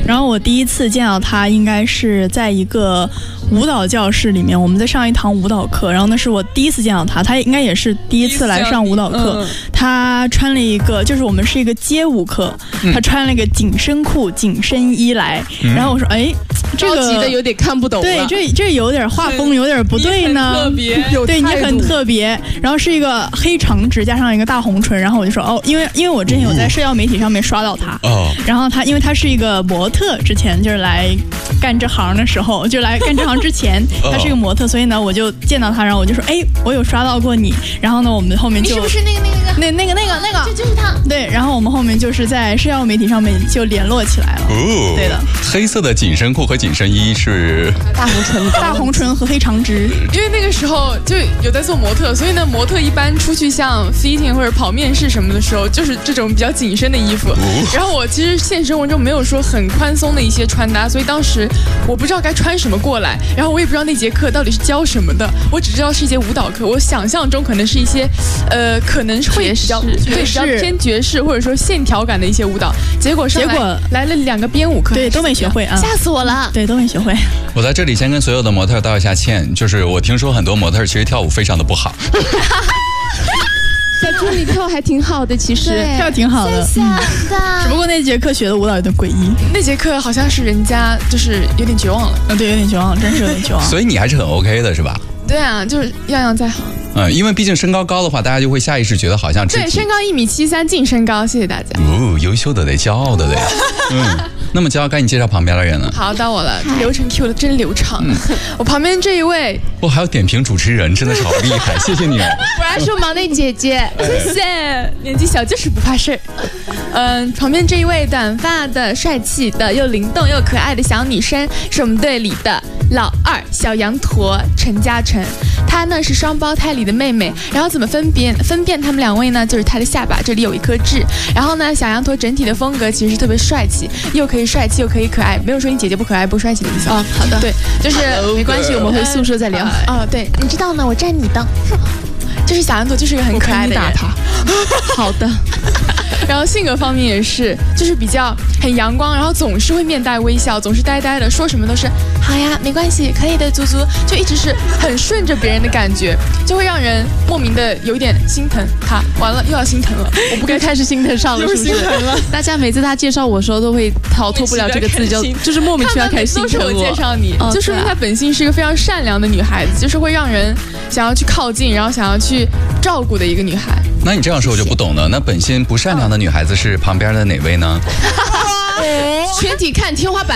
然后我第一次见到他应该是在一个舞蹈教室里面，我们在上一堂舞蹈课，然后那是我第一次见到他，他应该也是第一次来上舞蹈课。他穿了一个，就是我们是一个街舞课，他穿了一个紧身裤、紧身衣来，然后我说，哎，这个着急的有点看不懂了。 对，这有点画风有点不对呢。 特别， 对你很特别。然后是一个黑长直加上一个大红唇，然后我就说，哦，因为我之前有在社交媒体上面刷到他，然后他因为他是一个模特，之前就是来干这行的时候，就来干这行之前，他是一个模特，所以呢，我就见到他，然后我就说，哎，我有刷到过你，然后呢，我们后面就你是不是那个，就是他， 对，然后我们后面就是在社交媒体上面就联络起来了，对的。 黑色的紧身裤和紧身衣是大红唇和黑长直， 因为那个时候就有在做模特，所以呢，模特一般出去像 fitting 或者跑面试什么的时候，就是这种比较紧身的衣服。然后我其实现实生活中没有说很宽松的一些穿搭，所以当时我不知道该穿什么过来，然后我也不知道那节课到底是教什么的，我只知道是一节舞蹈课。我想象中可能是一些可能会比较偏爵士或者说线条感的一些舞蹈，结果来了2个编舞课， 对，都没学会啊， 吓死我了。 对，都没学会。 我在这里先跟所有的模特道一下歉，就是我听说很多模特其实跳舞非常的不好。 小猪，你跳还挺好的，其实跳挺好的，只不过那节课学的舞蹈有点诡异。 那节课好像是人家就是有点绝望了。 对，有点绝望，真是有点绝望。 所以你还是很 OK 的，是吧？ 对啊，就是样样在行。 因为毕竟身高高的话，大家就会下意识觉得好像对，身高1.73米净身高，谢谢大家。 优秀的得，骄傲的得。那么骄傲，该你介绍旁边的人了。 好，到我了，流程 Q 的真流畅。我旁边这一位， 还有点评主持人，真的是好厉害，谢谢你哦。 果然是忙内姐姐， 谢谢。年纪小就是不怕事儿。旁边这一位短发的、帅气的、又灵动又可爱的小女生，是我们队里的老2小羊驼陈嘉诚。她呢是双胞胎里的妹妹，然后怎么分辨她们2位呢？就是她的下巴这里有一颗痣，然后呢小羊驼整体的风格其实特别帅气，又可以帅气又可以可爱，没有说你姐姐不可爱不帅气的意思。 好的， 对，就是没关系，我们回宿舍再聊。 对， 你知道呢，我站你的。 就是小羊驼就是一个很可爱的人。 打他。好的。 然后性格方面也是，就是比较很阳光，然后总是会面带微笑，总是呆呆的，说什么都是好呀，没关系，可以的，足足，就一直是很顺着别人的感觉，就会让人莫名的有点心疼他。完了又要心疼了，我不该开始心疼上了，是不是？ 心疼了。 大家每次他介绍我的时候都会逃脱不了这个字，就是莫名其妙开始心疼我。 都是我介绍你，就说明她本性是一个非常善良的女孩子，就是会让人想要去靠近，然后想要去照顾的一个女孩。 那你这样说我就不懂了，那本性不善良的女孩子是旁边的哪位呢？ 全体看天花板。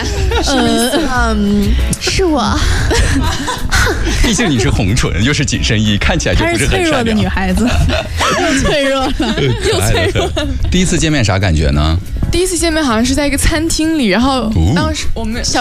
是我。 毕竟你是红唇，又是紧身衣，看起来就不是很善良。 脆弱的女孩子，又脆弱了， 又脆弱了。 第一次见面啥感觉呢？ 第一次见面好像是在一个餐厅里，然后当时我们